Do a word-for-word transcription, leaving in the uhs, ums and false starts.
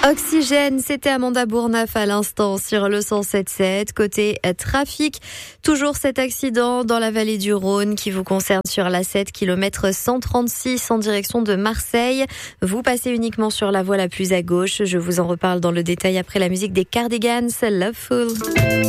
Oxygène, c'était Amanda Bourneuf à l'instant sur le cent sept sept. Côté trafic, toujours cet accident dans la vallée du Rhône qui vous concerne sur la sept, kilomètre cent trente-six en direction de Marseille. Vous passez uniquement sur la voie la plus à gauche. Je vous en reparle dans le détail après la musique des Cardigans, Loveful.